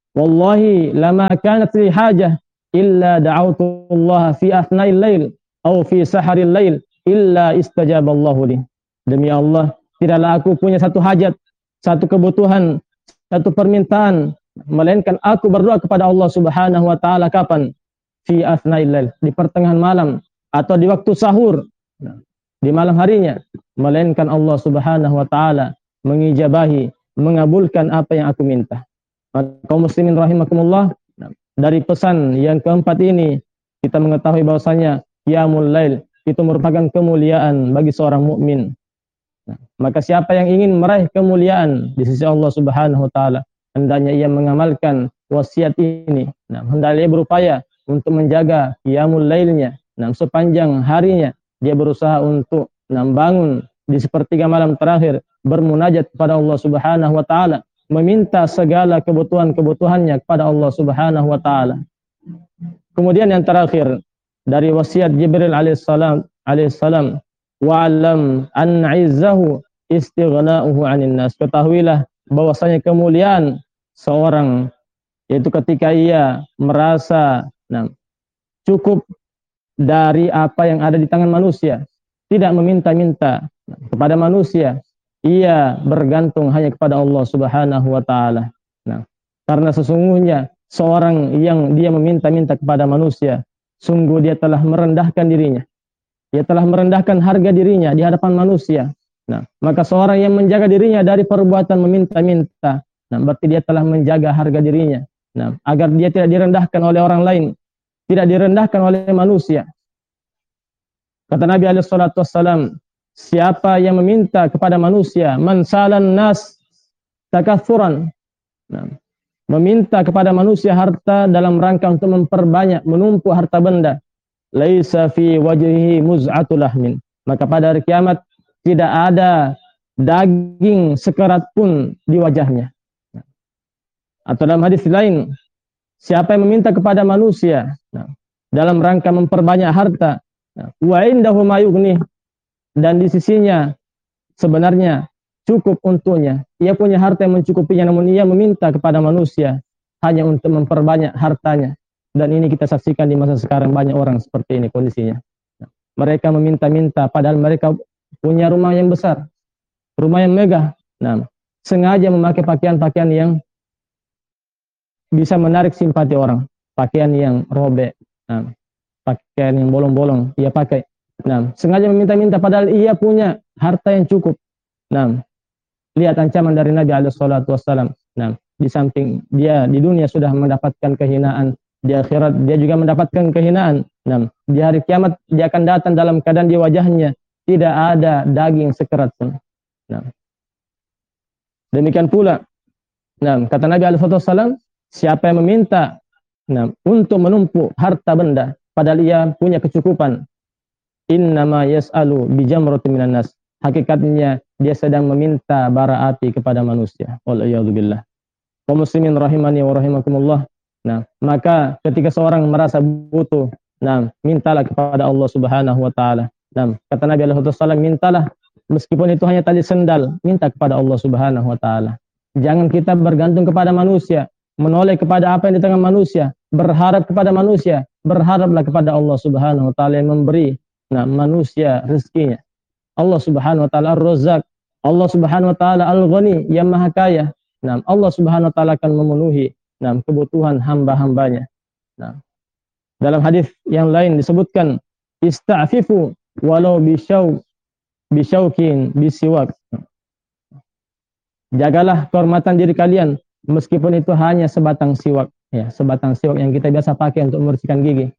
wallahi lama kanat li hajah illa da'autu Allah fi athna'il lail atau fi saharil lail illa istajaballahu li. Demi Allah, tidaklah aku punya satu hajat, satu kebutuhan, satu permintaan, melainkan aku berdoa kepada Allah Subhanahu wa taala kapan? Fi athna'il lail, di pertengahan malam atau di waktu sahur, di malam harinya, melainkan Allah Subhanahu wa taala mengijabahi, mengabulkan apa yang aku minta. Maka kaum muslimin rahimakumullah, dari pesan yang keempat ini kita mengetahui bahwasanya qiyamul lail itu merupakan kemuliaan bagi seorang mukmin. Maka siapa yang ingin meraih kemuliaan di sisi Allah Subhanahu wa taala, hendaknya ia mengamalkan wasiat ini. Hendaknya ia berupaya untuk menjaga qiyamul lailnya. Sepanjang harinya dia berusaha untuk bangun di sepertiga malam terakhir, bermunajat kepada Allah Subhanahu wa taala, meminta segala kebutuhan-kebutuhannya kepada Allah Subhanahu wa taala. Kemudian yang terakhir dari wasiat Jibril alaihissalam, wa'alam anna 'izzahu istighna'uhu 'anil nas. Ketahuilah bahwasanya kemuliaan seorang yaitu ketika ia merasa cukup dari apa yang ada di tangan manusia, tidak meminta-minta kepada manusia, ia bergantung hanya kepada Allah Subhanahu wa taala. Karena sesungguhnya seorang yang dia meminta-minta kepada manusia, sungguh dia telah merendahkan dirinya. Dia telah merendahkan harga dirinya di hadapan manusia. Maka seorang yang menjaga dirinya dari perbuatan meminta-minta, berarti dia telah menjaga harga dirinya. Agar dia tidak direndahkan oleh orang lain, tidak direndahkan oleh manusia. Kata Nabi SAW, siapa yang meminta kepada manusia, man salan nas takathuran, meminta kepada manusia harta dalam rangka untuk memperbanyak, menumpuk harta benda, laisa fi wajhihi muz'atul lahmin, maka pada hari kiamat tidak ada daging sekerat pun di wajahnya. Atau dalam hadis lain, siapa yang meminta kepada manusia dalam rangka memperbanyak harta, wa indahu ma yughni, dan di sisinya sebenarnya cukup untuknya, ia punya harta yang mencukupinya, namun ia meminta kepada manusia hanya untuk memperbanyak hartanya. Dan ini kita saksikan di masa sekarang, banyak orang seperti ini kondisinya. Mereka meminta-minta padahal mereka punya rumah yang besar, rumah yang megah. Sengaja memakai pakaian-pakaian yang bisa menarik simpati orang, pakaian yang robek, pakaian yang bolong-bolong ia pakai. Sengaja meminta-minta padahal ia punya harta yang cukup. Lihat ancaman dari Nabi SAW. Di samping dia di dunia sudah mendapatkan kehinaan, di akhirat dia juga mendapatkan kehinaan. Di hari kiamat dia akan datang dalam keadaan di wajahnya tidak ada daging sekerat pun. Demikian pula, kata Nabi SAW, siapa yang meminta untuk menumpuk harta benda padahal ia punya kecukupan, innama yas'alu bijamratin minan nas, hakikatnya dia sedang meminta bara api kepada manusia. Wal'iyadzubillah. Kaum muslimin rahimani wa rahimakumullah. Maka ketika seorang merasa butuh, mintalah kepada Allah Subhanahu wa taala. Kata Nabi SAW, mintalah meskipun itu hanya tali sendal, minta kepada Allah Subhanahu wa taala. Jangan kita bergantung kepada manusia, menoleh kepada apa yang di tangan manusia, berharap kepada manusia. Berharaplah kepada Allah Subhanahu wa taala yang memberi manusia rezekinya. Allah Subhanahu wa taala Ar-Razzaq, Allah Subhanahu wa taala Al-Ghani, yang Maha Kaya. Allah Subhanahu wa taala akan memenuhi kebutuhan hamba-hambanya. Dalam hadis yang lain disebutkan, ista'fifu walau bisyaukin bisiwak. Jagalah kehormatan diri kalian meskipun itu hanya sebatang siwak, sebatang siwak yang kita biasa pakai untuk membersihkan gigi.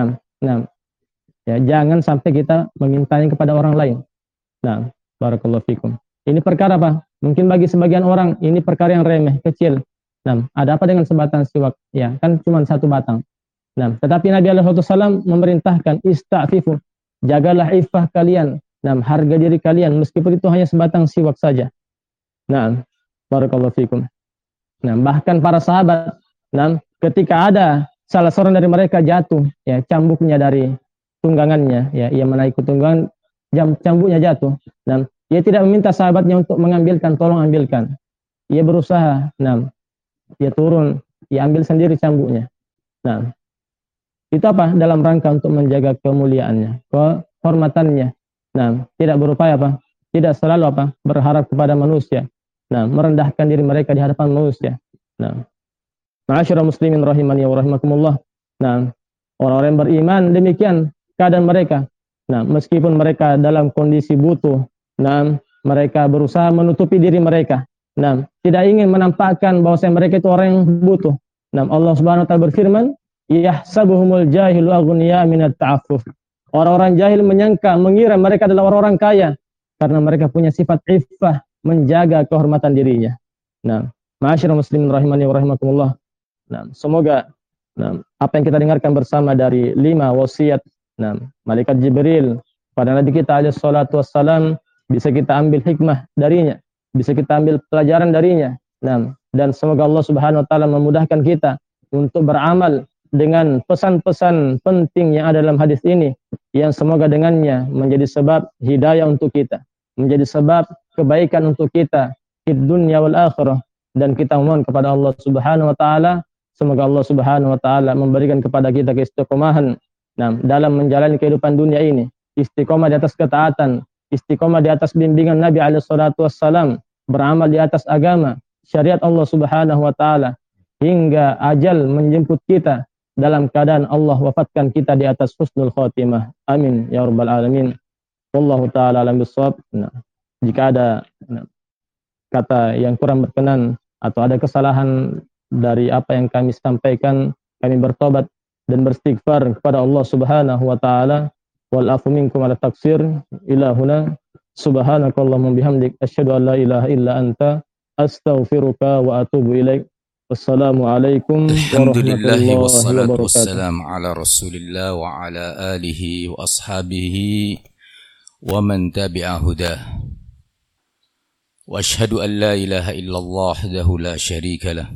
Jangan sampai kita memintanya kepada orang lain. Barakallahu fikum. Ini perkara apa? Mungkin bagi sebagian orang ini perkara yang remeh, kecil. Ada apa dengan sebatang siwak? Kan cuma satu batang. Tetapi Nabi SAW memerintahkan ista'fifu, jagalah iffah kalian, harga diri kalian meskipun itu hanya sebatang siwak saja. Barakallahu fikum. Bahkan para sahabat, ketika ada salah seorang dari mereka jatuh, cambuknya dari tunggangannya, ia menaiki tunggangan, cambuknya jatuh. Ia tidak meminta sahabatnya untuk mengambilkan, tolong ambilkan. Ia berusaha, dia turun, ia ambil sendiri cambuknya. Nah, itu apa? Dalam rangka untuk menjaga kemuliaannya, kehormatannya. Nah, tidak berupaya apa? Tidak selalu apa? Berharap kepada manusia. Nah, merendahkan diri mereka di hadapan manusia. Nah, ma'asyiral muslimin rahimani wa rahimakumullah. Nah, orang-orang yang beriman demikian keadaan mereka. Nah, meskipun mereka dalam kondisi butuh, nah, mereka berusaha menutupi diri mereka. Nah, tidak ingin menampakkan bahwa mereka itu orang yang butuh. Nah, Allah Subhanahu wa taala berfirman, "Yahsabuhumul jahilu aghniya minat ta'affuf." Orang-orang jahil menyangka, mengira mereka adalah orang-orang kaya karena mereka punya sifat iffah, menjaga kehormatan dirinya. Nah, ma'asyiral muslimin rahimani wa rahimakumullah. Nah, semoga apa yang kita dengarkan bersama dari 5 wasiat malaikat Jibril pada Nabi kita alaihi salatu wassalam bisa kita ambil hikmah darinya, bisa kita ambil pelajaran darinya. Dan semoga Allah Subhanahu wa taala memudahkan kita untuk beramal dengan pesan-pesan penting yang ada dalam hadis ini, yang semoga dengannya menjadi sebab hidayah untuk kita, menjadi sebab kebaikan untuk kita di dunia wal akhirah. Dan kita mohon kepada Allah Subhanahu wa taala, semoga Allah Subhanahu wa taala memberikan kepada kita keistiqomahan dalam menjalani kehidupan dunia ini, istiqomah di atas ketaatan, istiqomah di atas bimbingan Nabi alaihi salatu wassalam, beramal di atas agama, syariat Allah Subhanahu wa taala hingga ajal menjemput kita dalam keadaan Allah wafatkan kita di atas husnul khotimah. Amin ya rabbal alamin. Wallahu taala alam bissawab. Jika ada kata yang kurang berkenan atau ada kesalahan dari apa yang kami sampaikan, kami bertobat dan beristighfar kepada Allah Subhanahu wa taala. Wal afu minkum ala taksir. Ila huna subhanakallahumma bihamdik asyhadu an la ilaha illa anta astaghfiruka wa atubu ilaik. Wassalamualaikum warahmatullahi wabarakatuh. Wassalamu ala Rasulillah wa ala alihi wa ashabihi wa man tabi'a hudah. Wa asyhadu an la ilaha illallah wahdahu la syarika lah.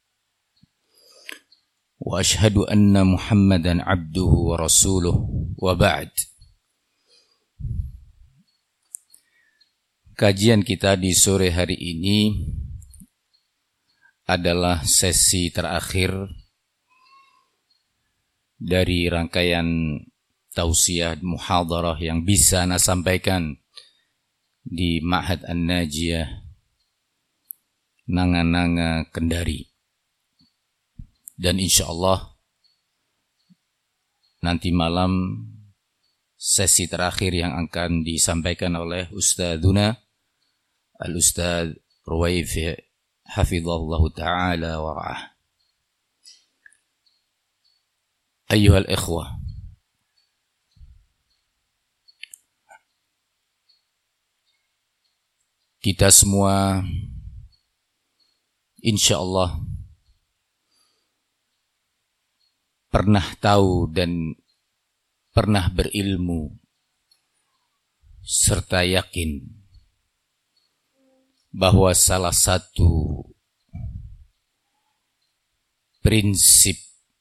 Wa asyhadu anna Muhammadan abduhu wa rasuluh wa ba'd. Kajian kita di sore hari ini adalah sesi terakhir dari rangkaian tausiah muhadarah yang bisa Ana sampaikan di Ma'had An-Najiyah Nanga-Nanga Kendari. Dan insyaallah nanti malam sesi terakhir yang akan disampaikan oleh Ustadzuna Al-Ustadz Ruwaifi hafizahullah ta'ala wa ra'ah. Ayyuhal ikhwah, kita semua insyaallah pernah tahu dan pernah berilmu serta yakin bahwa salah satu prinsip,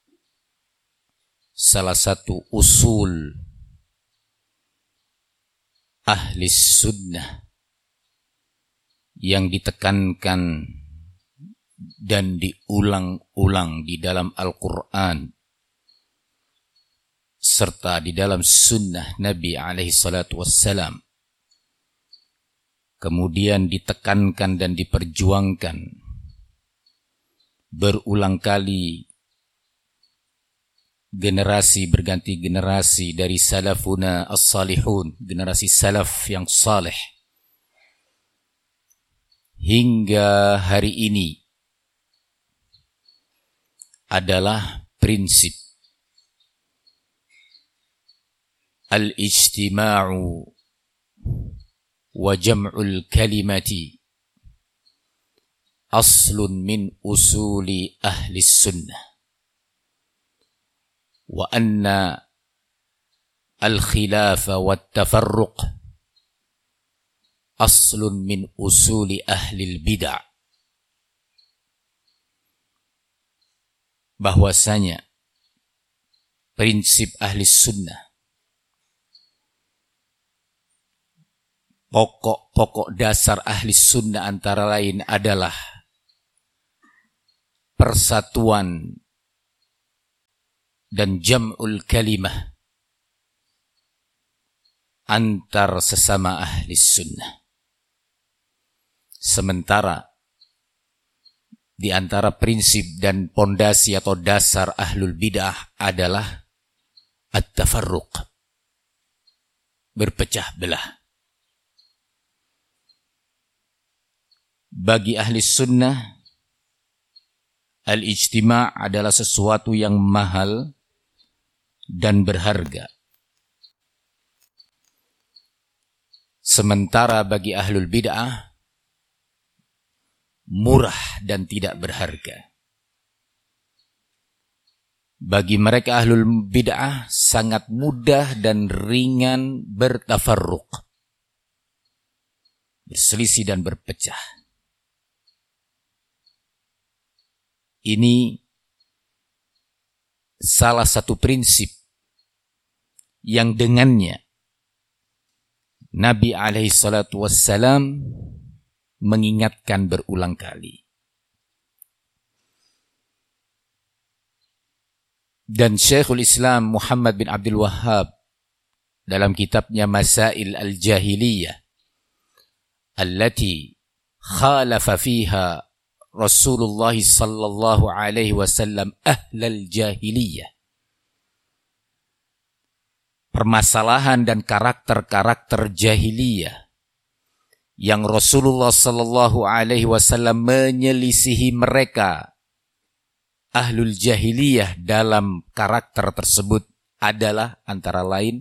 salah satu usul ahli sunnah yang ditekankan dan diulang-ulang di dalam Al-Quran serta di dalam sunnah Nabi alaihi salatu wassalam, kemudian ditekankan dan diperjuangkan berulang kali, generasi berganti generasi dari salafuna as-salihun, generasi salaf yang saleh, hingga hari ini adalah prinsip al-ijtima'u wa jam'ul kalimati aslun min usuli ahli sunnah, wa anna al-khilafa wa tafarruq aslun min usuli ahli bid'ah. Bahwasanya prinsip ahli sunnah, pokok-pokok dasar ahli sunnah antara lain adalah persatuan dan jam'ul kalimah antar sesama ahli sunnah. Sementara di antara prinsip dan pondasi atau dasar ahlul bid'ah adalah at-tafarruq, berpecah belah. Bagi ahli sunnah, al-ijtima' adalah sesuatu yang mahal dan berharga. Sementara bagi ahlul bid'ah, murah dan tidak berharga. Bagi mereka ahlul bid'ah sangat mudah dan ringan bertafarruq, berselisih dan berpecah. Ini salah satu prinsip yang dengannya Nabi alaihi salatu wassalam mengingatkan berulang kali. Dan Syekhul Islam Muhammad bin Abdul Wahhab dalam kitabnya Masail al-Jahiliyah allati khalafa fiha Rasulullah sallallahu alaihi wasallam ahlal jahiliyah, permasalahan dan karakter-karakter jahiliyah yang Rasulullah sallallahu alaihi wasallam menyelisihi mereka ahlul jahiliyah dalam karakter tersebut adalah antara lain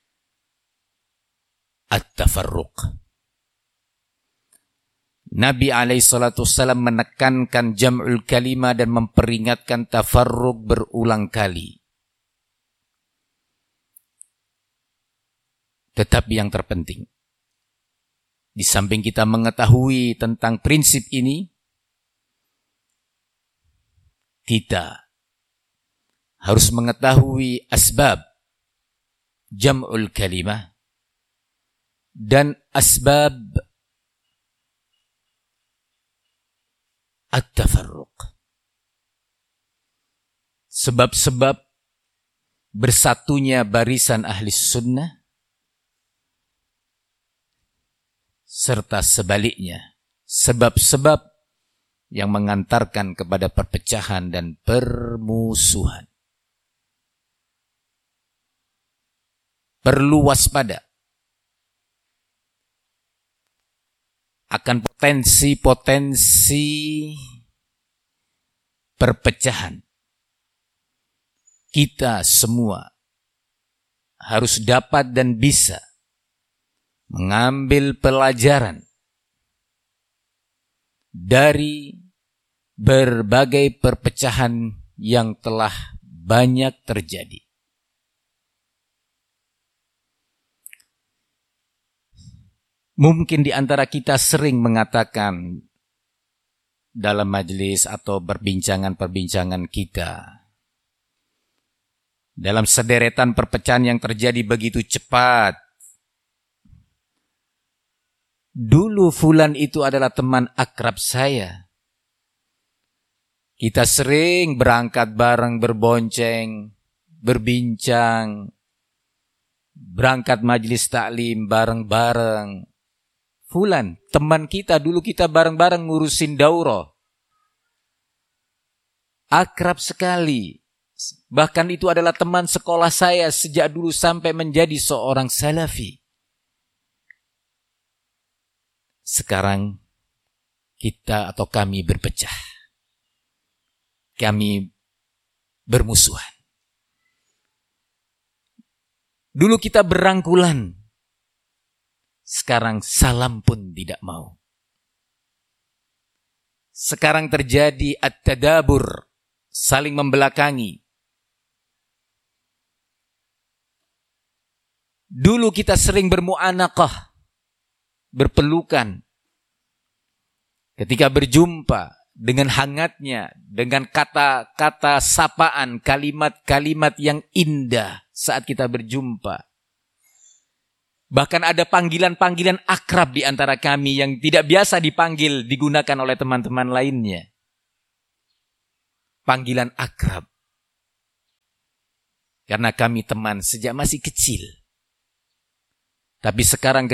at-tafarruq. Nabi alaihi salatu wassalam menekankan jam'ul kalimah dan memperingatkan tafarruq berulang kali. Tetapi yang terpenting, di samping kita mengetahui tentang prinsip ini, kita harus mengetahui asbab jam'ul kalimah dan asbab at-tafarruq. Sebab-sebab bersatunya barisan ahli sunnah serta sebaliknya sebab-sebab yang mengantarkan kepada perpecahan dan permusuhan. Perlu waspada akan potensi-potensi perpecahan. Kita semua harus dapat dan bisa mengambil pelajaran dari berbagai perpecahan yang telah banyak terjadi. Mungkin di antara kita sering mengatakan dalam majelis atau perbincangan-perbincangan kita, dalam sederetan perpecahan yang terjadi begitu cepat, dulu fulan itu adalah teman akrab saya. Kita sering berangkat bareng, berbonceng, berbincang, berangkat majelis taklim bareng-bareng. Fulan, teman kita, dulu kita bareng-bareng ngurusin daurah. Akrab sekali. Bahkan itu adalah teman sekolah saya sejak dulu sampai menjadi seorang salafi. Sekarang kita atau kami berpecah. Kami bermusuhan. Dulu kita berangkulan. Sekarang salam pun tidak mau. Sekarang terjadi at-tadabur, saling membelakangi. Dulu kita sering bermu'anaqah, berpelukan. Ketika berjumpa dengan hangatnya, dengan kata-kata sapaan, kalimat-kalimat yang indah saat kita berjumpa. Bahkan ada panggilan-panggilan akrab di antara kami yang tidak biasa dipanggil, digunakan oleh teman-teman lainnya. panggilan akrab. Karena kami teman sejak masih kecil. Tapi sekarang